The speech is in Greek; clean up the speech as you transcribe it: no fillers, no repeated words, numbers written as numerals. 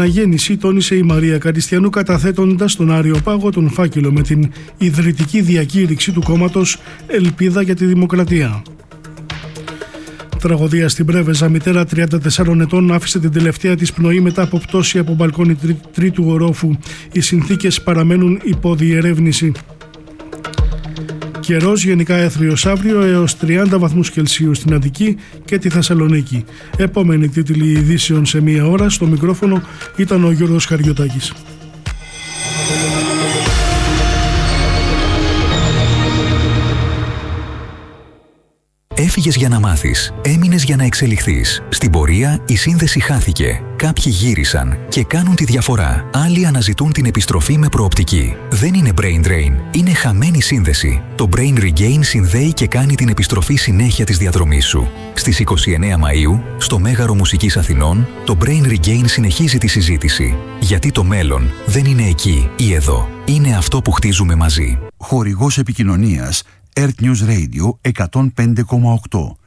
αναγέννηση, τόνισε η Μαρία Καριστιανού, καταθέτοντας στον Άριο Πάγο τον φάκελο με την ιδρυτική διακήρυξη του κόμματος Ελπίδα για τη Δημοκρατία. Τραγωδία στην Πρέβεζα. Μητέρα 34 ετών άφησε την τελευταία της πνοή μετά από πτώση από μπαλκόνι τρίτου ορόφου. Οι συνθήκες παραμένουν υπό διερεύνηση. Καιρός γενικά έθριος αύριο έως 30 βαθμούς Κελσίου στην Αττική και τη Θεσσαλονίκη. Επόμενη τίτλοι ειδήσεων σε μία ώρα. Στο μικρόφωνο ήταν ο Γιώργος Καριωτάκης. Έφυγες για να μάθεις, έμεινες για να εξελιχθείς. Στην πορεία η σύνδεση χάθηκε. Κάποιοι γύρισαν και κάνουν τη διαφορά. Άλλοι αναζητούν την επιστροφή με προοπτική. Δεν είναι brain drain, είναι χαμένη σύνδεση. Το Brain Regain συνδέει και κάνει την επιστροφή συνέχεια της διαδρομής σου. Στις 29 Μαΐου, στο Μέγαρο Μουσικής Αθηνών, το Brain Regain συνεχίζει τη συζήτηση. Γιατί το μέλλον δεν είναι εκεί ή εδώ. Είναι αυτό που χτίζουμε μαζί. Χορηγός επικοινωνίας Earth News Radio 105,8.